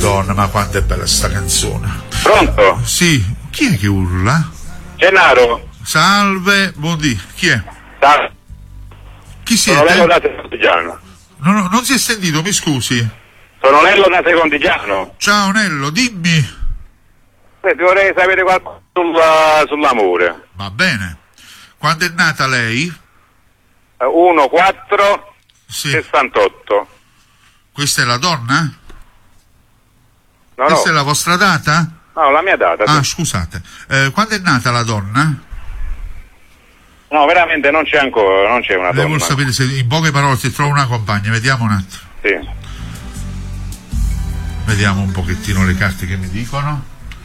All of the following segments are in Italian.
Madonna, ma quanto è bella sta canzone. Pronto? Sì, chi è che urla? Gennaro. Salve, buondì, chi è? Salve. Chi siete? Sono Lello da Secondigiano. Non si è sentito, mi scusi. Sono Lello da Secondigiano. Ciao Nello, dimmi. Vorrei sapere qualcosa sull'amore. Va bene. Quando è nata lei? 1-4-68. Sì. Questa è la donna? No, Questa è la vostra data? No, la mia data. Ah, sì. scusate. Quando è nata la donna? No, veramente non c'è ancora, non c'è una donna. Devo sapere se in poche parole si trova una compagna, vediamo un attimo. Sì. Vediamo un pochettino le carte che mi dicono.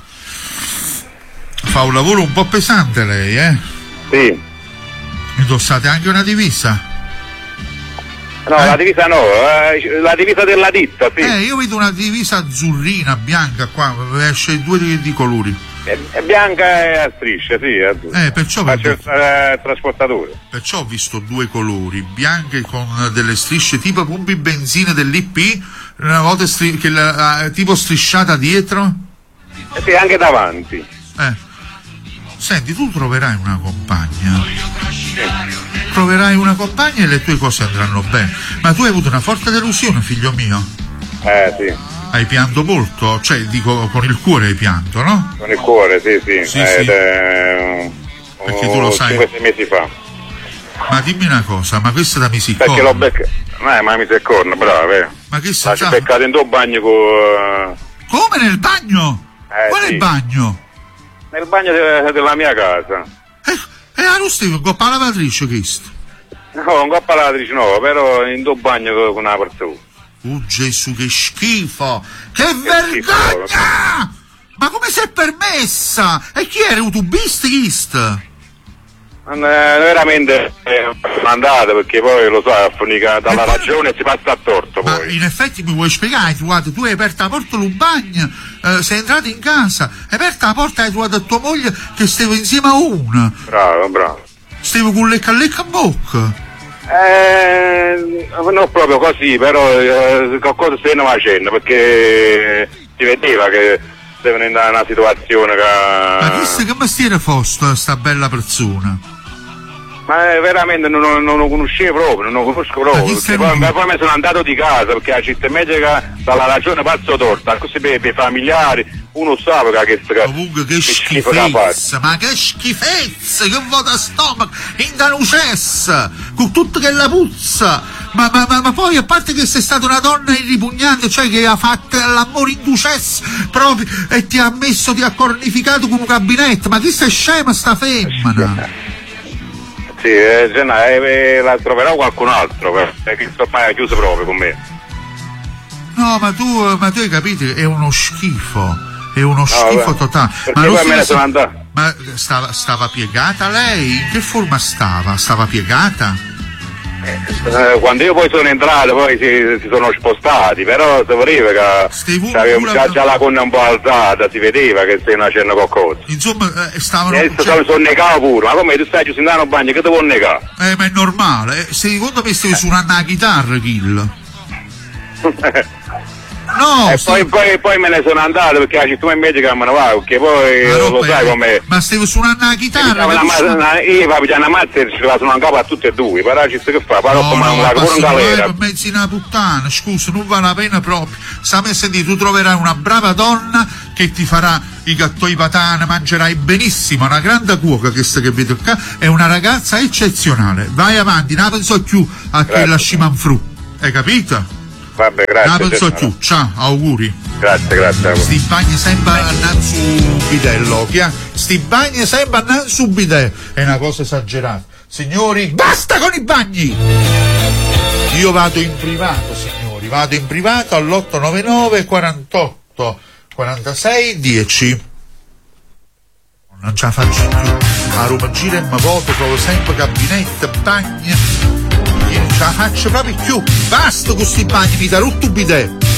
Fa un lavoro un po' pesante lei, eh? Sì. Indossate anche una divisa? No, la divisa no, la divisa della ditta, sì. Io vedo una divisa azzurrina, bianca qua, esce due di colori. È bianca e a strisce, sì. Perciò faccio il trasportatore. Perciò ho visto due colori, bianche con delle strisce tipo pompi benzina dell'IP, una volta tipo strisciata dietro. Sì, anche davanti. Senti, tu troverai una compagna. Troverai una compagna e le tue cose andranno bene. Ma tu hai avuto una forte delusione, figlio mio. Sì. Hai pianto molto? Cioè, dico, con il cuore hai pianto, no? Con il cuore, sì. Sì. Perché tu lo sai. 5-6 mesi fa. Ma dimmi una cosa, ma questa da misiccorno? Perché l'ho beccato. Ma mi sei corno, bravo, Ma che l'ho beccato in due bagni con... Come nel bagno? Qual è il bagno? Nel bagno della mia casa. Non stai con la lavatrice, questo? No, con coppa lavatrice no, però in due bagni con una persona. Gesù, che schifo! Che vergogna! Schifo. Ma come si è permessa? E chi era? Un tubista? Veramente mandato, perché poi lo so, dalla ragione si passa a torto. Ma poi. In effetti mi vuoi spiegare? Guarda, tu hai aperto la porta del bagno, sei entrato in casa, hai aperto la porta e hai trovato tua moglie che stava insieme a una. Bravo. Stavo con lecca a bocca. Non proprio così, però qualcosa stiamo facendo, perché si vedeva che stavano in una situazione che... Ma chissà che mestiere fosse sta bella persona? Ma veramente non lo conoscevo proprio, non lo conosco proprio, poi mi sono andato di casa, perché la città medica dalla ragione passo torta, così per i familiari, uno sa che comunque che schifezza, ma che schifezza, che vuota stomaco, in danucessa, con tutto che la puzza, ma poi a parte che sei stata una donna irripugnante, cioè che ha fatto l'amore in ducessa proprio e ti ha cornificato con un gabinetto, ma chi sei scema sta femmina? Sì, la troverò qualcun altro, perché ormai è chiuso proprio con me. No, ma tu hai capito, è uno schifo schifo totale. Perché ma poi me ne sono andato. Ma stava piegata lei? In che forma stava? Stava piegata? Quando io poi sono entrato, poi si sono spostati, però si vedeva che aveva già la gonna un po' alzata, si vedeva che stai facendo qualcosa. Insomma, stavano... E adesso sono negato pure, ma come tu stai chiuso in un bagno, che ti vuoi negare? Ma è normale, secondo me stavi suonando la chitarra, Kill. No, e poi me ne sono andato, perché la città medica me ne va, perché poi lo sai com'è. Ma stavi suonando la chitarra? Io va pigliare una mazza e ci la sono in capo a tutte e due, però ci sta che fa, però come una pure in galera. Per mezzo una puttana, scusa, non vale la pena proprio. Stammi a sentire, tu troverai una brava donna che ti farà i gattoi patane, mangerai benissimo, una grande cuoca che vedo qua, è una ragazza eccezionale. Vai avanti, non penso più a che la scimanfru, hai capito? Vabbè, grazie. Non penso più, ciao, auguri. Grazie. Sti bagni sempre andando su bidello, sti bagni sempre andando su bidello, è una cosa esagerata. Signori, basta con i bagni! Io vado in privato, signori, all'899 48 46 10. Non ce la faccio più. A Roma gira e mi voto, trovo sempre gabinetto, bagni. Non ce la faccio proprio più, basta con questi bagni, mi da rotto bidet.